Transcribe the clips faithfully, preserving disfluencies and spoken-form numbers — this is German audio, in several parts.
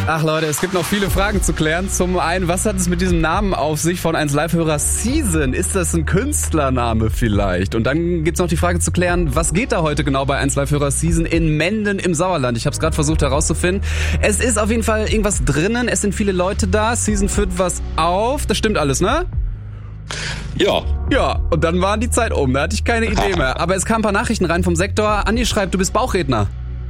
Ach Leute, es gibt noch viele Fragen zu klären. Zum einen, was hat es mit diesem Namen auf sich von eins Live-Hörer Season? Ist das ein Künstlername vielleicht? Und dann gibt's noch die Frage zu klären, was geht da heute genau bei eins Live-Hörer Season in Menden im Sauerland? Ich habe es gerade versucht herauszufinden. Es ist auf jeden Fall irgendwas drinnen, es sind viele Leute da, Season führt was auf. Das stimmt alles, ne? Ja. Ja, und dann waren die Zeit um, da hatte ich keine Idee mehr. Aber es kamen ein paar Nachrichten rein vom Sektor. Andi schreibt, du bist Bauchredner.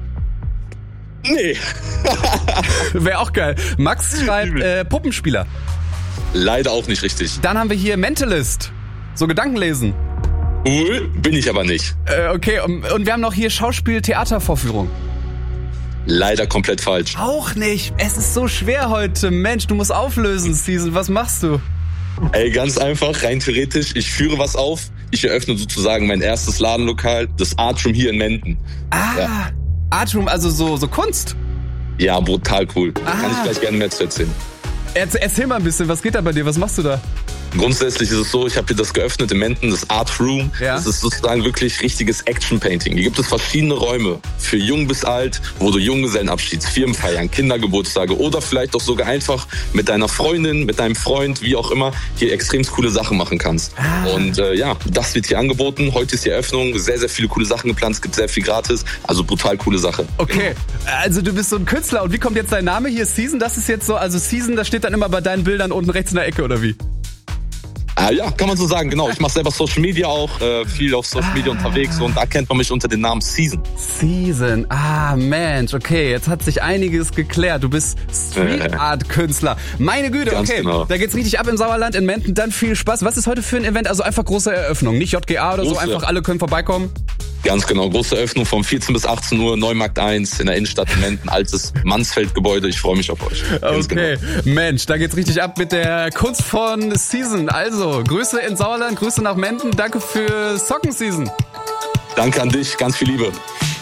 Nee. Wäre auch geil. Max schreibt äh, Puppenspieler. Leider auch nicht richtig. Dann haben wir hier Mentalist. So Gedankenlesen. Cool, bin ich aber nicht. Äh, okay, und, und wir haben noch hier Schauspiel-Theatervorführung. Leider komplett falsch. Auch nicht. Es ist so schwer heute. Mensch, du musst auflösen, Season. Was machst du? Ey, ganz einfach, rein theoretisch, ich führe was auf. Ich eröffne sozusagen mein erstes Ladenlokal, das Artroom hier in Menden. Ah, ja. Artroom, also so, so Kunst? Ja, brutal cool. Ah. Kann ich gleich gerne mehr zu erzählen. Erzähl, erzähl mal ein bisschen, was geht da bei dir? Was machst du da? Grundsätzlich ist es so, ich habe hier das geöffnet in Menden, das Art Room. Ja. Das ist sozusagen wirklich richtiges Action-Painting. Hier gibt es verschiedene Räume, für jung bis alt, wo du Junggesellenabschieds, Firmenfeiern, Kindergeburtstage oder vielleicht auch sogar einfach mit deiner Freundin, mit deinem Freund, wie auch immer, hier extrem coole Sachen machen kannst. Ah. Und äh, ja, das wird hier angeboten. Heute ist die Eröffnung, sehr, sehr viele coole Sachen geplant, es gibt sehr viel gratis, also brutal coole Sache. Okay, also du bist so ein Künstler und wie kommt jetzt dein Name hier? Season, das ist jetzt so, also Season, das steht dann immer bei deinen Bildern unten rechts in der Ecke oder wie? Ah, ja, kann man so sagen, genau. Ich mache selber Social Media auch, äh, viel auf Social Media ah. unterwegs und da kennt man mich unter dem Namen Season. Season, ah Mensch, okay, jetzt hat sich einiges geklärt. Du bist Street Art Künstler. Meine Güte, Ganz okay, genau. Da geht's richtig ab im Sauerland, in Menden, dann viel Spaß. Was ist heute für ein Event? Also einfach große Eröffnung, nicht J G A oder große. So, einfach alle können vorbeikommen? Ganz genau, große Eröffnung vom vierzehn bis achtzehn Uhr, Neumarkt eins in der Innenstadt in Menden, altes Mansfeld-Gebäude. Ich freue mich auf euch. Ganz okay, genau. Mensch, da geht's richtig ab mit der Kunst von Season. Also, Grüße ins Sauerland, Grüße nach Menden, danke für Socken Season. Danke an dich, ganz viel Liebe.